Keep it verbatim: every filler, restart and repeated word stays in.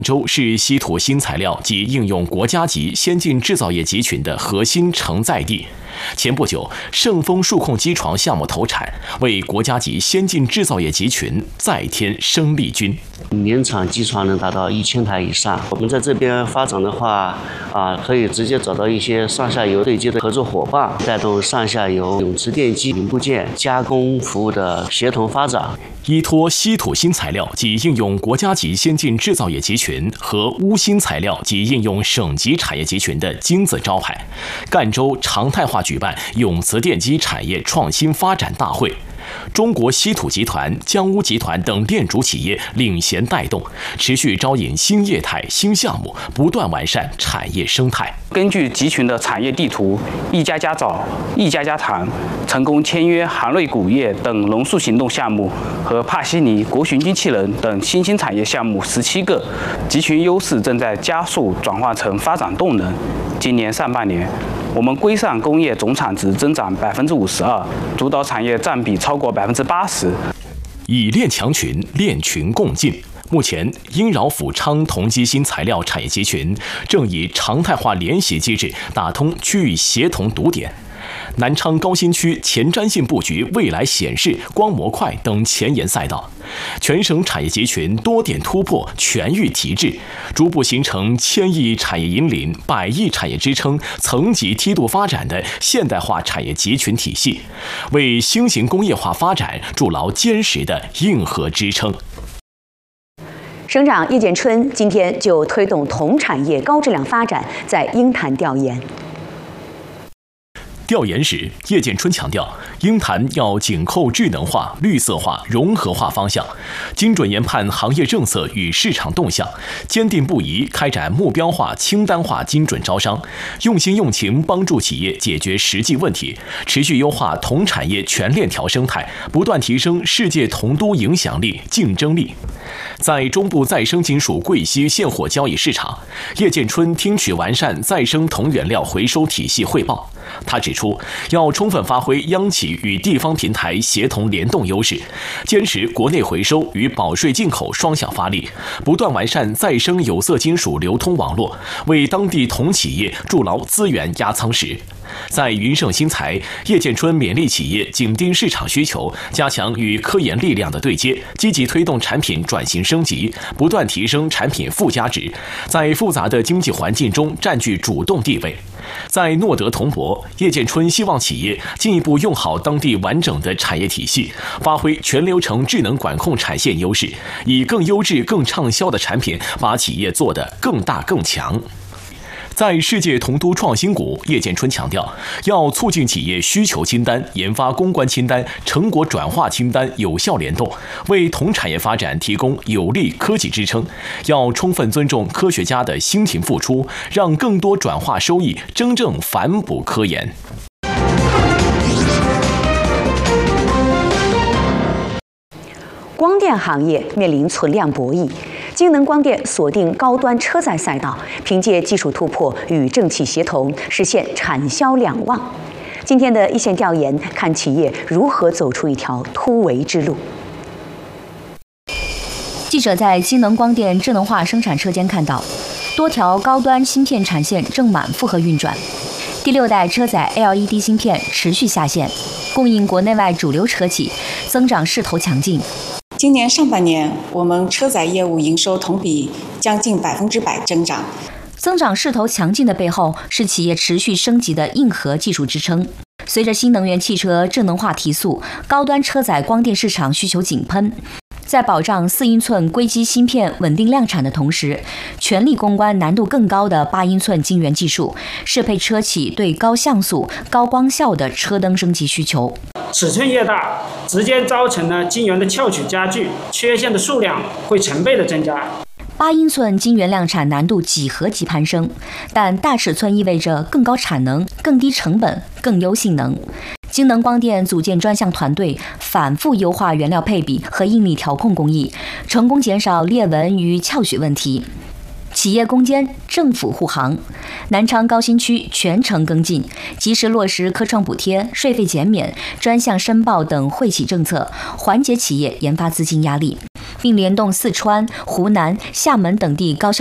州是稀土新材料及应用国家级先进制造业集群的核心承载地。前不久，盛丰数控机床项目投产，为国家级先进制造业集群再添生力军。 年产机床能达到一千台以上。我们在这边发展的话，啊，可以直接找到一些上下游对接的合作伙伴，带动上下游永磁电机零部件加工服务的协同发展。 依托稀土新材料及应用国家级先进制造业集群和钨新材料及应用省级产业集群的金字招牌，赣州常态化举办永磁电机产业创新发展大会。中国稀土集团、江钨集团等链主企业领衔带动，持续招引新业态、新项目，不断完善产业生态。 根据集群的产业地图，一家家找，一家家谈，成功签约韩瑞钴业等龙树行动项目和帕西尼国巡机器人等新兴产业项目十七个，集群优势正在加速转化成发展动能。今年上半年，我们规上工业总产值增长百分之五十二，主导产业占比超过百分之八十。 以链强群，链群共进。目前，英饶阜昌同基新材料产业集群正以常态化联席机制打通区域协同堵点。南昌高新区前瞻性布局未来显示、光模块等前沿赛道，全省产业集群多点突破、全域提质，逐步形成千亿产业引领、百亿产业支撑、层级梯度发展的现代化产业集群体系，为新型工业化发展筑牢坚实的硬核支撑。 省长叶建春今天就推动铜产业高质量发展在鹰潭调研。 调研时，叶建春强调，鹰潭要紧扣智能化、绿色化、融合化方向，精准研判行业政策与市场动向，坚定不移开展目标化、清单化精准招商，用心用情帮助企业解决实际问题，持续优化铜产业全链条生态，不断提升世界铜都影响力、竞争力。在中部再生金属贵硒现货交易市场，叶建春听取完善再生铜原料回收体系汇报。他指出，要充分发挥央企与地方平台协同联动优势，坚持国内回收与保税进口双向发力，不断完善再生有色金属流通网络，为当地铜企业筑牢资源压舱石。在云盛新材，叶建春勉励企业紧盯市场需求，加强与科研力量的对接，积极推动产品转型升级，不断提升产品附加值，在复杂的经济环境中占据主动地位。在诺德铜箔，叶建春希望企业进一步用好当地完整的产业体系，发挥全流程智能管控产线优势，以更优质、更畅销的产品把企业做得更大更强。在世界铜都创新谷，叶建春强调，要促进企业需求清单、研发攻关清单、成果转化清单有效联动，为铜产业发展提供有力科技支撑。要充分尊重科学家的辛勤付出，让更多转化收益真正反哺科研。 光电行业面临存量博弈。京能光电锁定高端车载赛道，凭借技术突破与政企协同，实现产销两旺。今天的一线调研，看企业如何走出一条突围之路。 记者在京能光电智能化生产车间看到，多条高端芯片产线正满负荷运转，第六代车载 L E D 芯片持续下线，供应国内外主流车企，增长势头强劲。 今年上半年，我们车载业务营收同比将近百分之百增长。 增长势头强劲的背后，是企业持续升级的硬核技术支撑。随着新能源汽车智能化提速，高端车载光电市场需求井喷。在保障四英寸硅基芯片稳定量产的同时，全力攻关难度更高的八英寸晶圆技术，适配车企对高像素、高光效的车灯升级需求。 尺寸越大，直接造成了晶圆的翘曲加剧，缺陷的数量会成倍的增加。 八英寸晶圆量产难度几何级攀升，但大尺寸意味着更高产能、更低成本、更优性能。京能光电组建专项团队，反复优化原料配比和应力调控工艺，成功减少裂纹与翘曲问题。企业攻坚，政府护航。南昌高新区全程跟进，及时落实科创补贴、税费减免、专项申报等惠企政策，缓解企业研发资金压力。 并联动四川、湖南、厦门等地高校。